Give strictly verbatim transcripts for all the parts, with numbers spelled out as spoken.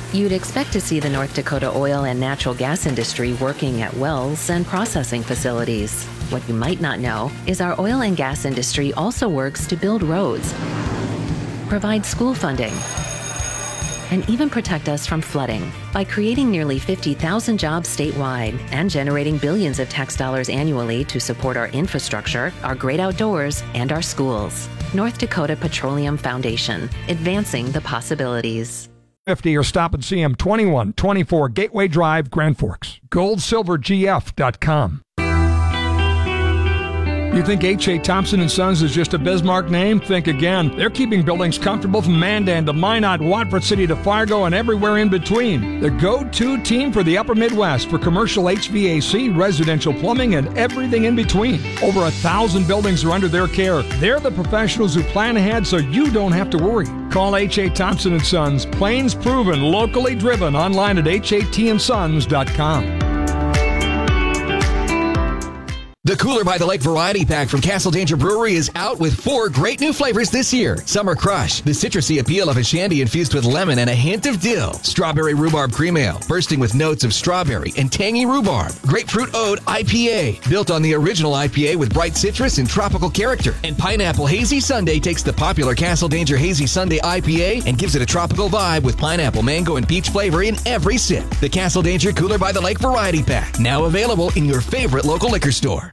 You'd expect to see the North Dakota oil and natural gas industry working at wells and processing facilities. What you might not know is our oil and gas industry also works to build roads, provide school funding, and even protect us from flooding by creating nearly fifty thousand jobs statewide and generating billions of tax dollars annually to support our infrastructure, our great outdoors, and our schools. North Dakota Petroleum Foundation, advancing the possibilities. fifty or stop and see him twenty-one twenty-four Gateway Drive, Grand Forks. gold silver g f dot com. You think H A. Thompson and Sons is just a Bismarck name? Think again. They're keeping buildings comfortable from Mandan to Minot, Watford City to Fargo, and everywhere in between. The go-to team for the Upper Midwest for commercial H V A C, residential plumbing, and everything in between. Over a thousand buildings are under their care. They're the professionals who plan ahead so you don't have to worry. Call H A. Thompson and Sons. Plains proven, locally driven. Online at h a t and sons dot com. The Cooler by the Lake Variety Pack from Castle Danger Brewery is out with four great new flavors this year. Summer Crush, the citrusy appeal of a shandy infused with lemon and a hint of dill. Strawberry Rhubarb Cream Ale, bursting with notes of strawberry and tangy rhubarb. Grapefruit Ode I P A, built on the original I P A with bright citrus and tropical character. And Pineapple Hazy Sundae takes the popular Castle Danger Hazy Sundae I P A and gives it a tropical vibe with pineapple, mango, and peach flavor in every sip. The Castle Danger Cooler by the Lake Variety Pack, now available in your favorite local liquor store.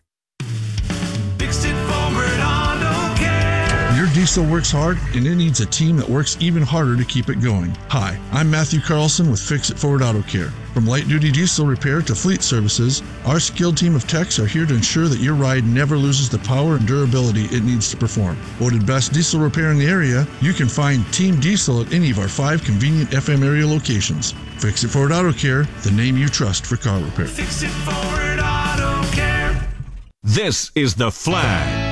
Your diesel works hard, and it needs a team that works even harder to keep it going. Hi, I'm Matthew Carlson with Fix It Forward Auto Care. From light-duty diesel repair to fleet services, our skilled team of techs are here to ensure that your ride never loses the power and durability it needs to perform. Voted best diesel repair in the area, you can find Team Diesel at any of our five convenient F M area locations. Fix It Forward Auto Care, the name you trust for car repair. Fix It Forward Auto Care. This is The Flag.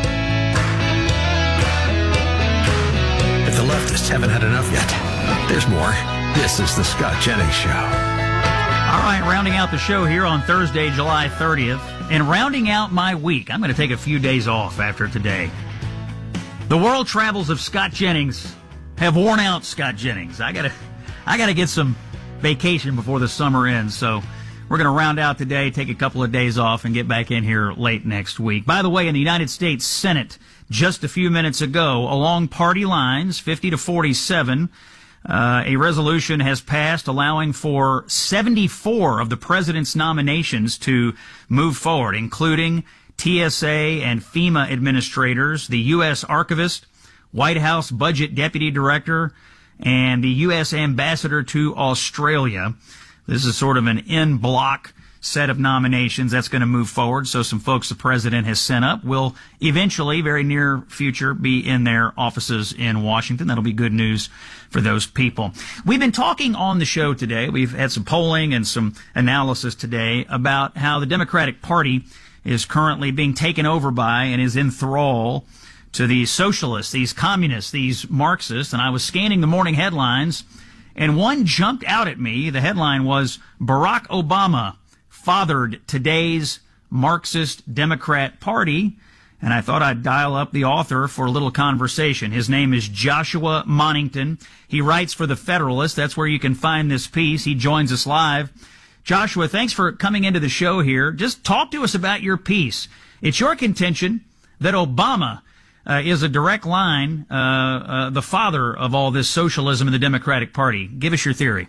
If the leftists haven't had enough yet, there's more. This is the Scott Jennings Show. All right, rounding out the show here on Thursday, July thirtieth, and rounding out my week. I'm going to take a few days off after today. The world travels of Scott Jennings have worn out Scott Jennings. I gotta, I gotta get some vacation before the summer ends, so we're going to round out today, take a couple of days off, and get back in here late next week. By the way, in the United States Senate, just a few minutes ago, along party lines, fifty to forty-seven, uh, a resolution has passed allowing for seventy-four of the president's nominations to move forward, including T S A and FEMA administrators, the U S Archivist, White House Budget Deputy Director, and the U S Ambassador to Australia. This is sort of an en bloc set of nominations that's going to move forward. So some folks the president has sent up will eventually, very near future, be in their offices in Washington. That'll be good news for those people. We've been talking on the show today. We've had some polling and some analysis today about how the Democratic Party is currently being taken over by and is in thrall to these socialists, these communists, these Marxists. And I was scanning the morning headlines, and one jumped out at me. The headline was, Barack Obama fathered today's Marxist Democrat Party, and I thought I'd dial up the author for a little conversation. His name is Joshua Monington. He writes for The Federalist. That's where you can find this piece. He joins us live. Joshua, thanks for coming into the show here. Just talk to us about your piece. It's your contention that Obama uh, is a direct line, uh, uh, the father of all this socialism in the Democratic Party. Give us your theory.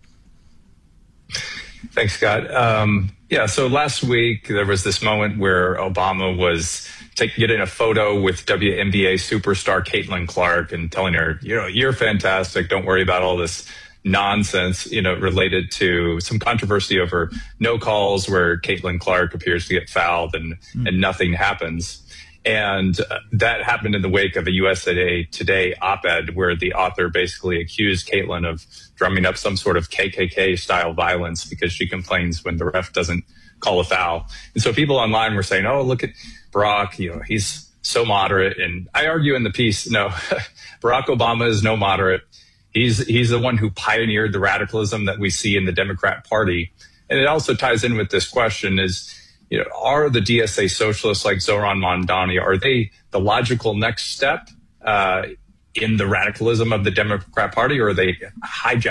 Thanks, Scott. Um, yeah, so last week there was this moment where Obama was taking, getting a photo with W N B A superstar Caitlin Clark and telling her, you know, you're fantastic. Don't worry about all this nonsense, you know, related to some controversy over no calls where Caitlin Clark appears to get fouled and, mm. and nothing happens. And uh, that happened in the wake of a U S A Today op-ed where the author basically accused Caitlin of drumming up some sort of K K K-style violence because she complains when the ref doesn't call a foul. And so people online were saying, oh, look at Barack, you know, he's so moderate. And I argue in the piece, no, Barack Obama is no moderate. He's, he's the one who pioneered the radicalism that we see in the Democrat Party. And it also ties in with this question is, you know, are the D S A socialists like Zoran Mondani, are they the logical next step uh, in the radicalism of the Democrat Party, or are they hijacked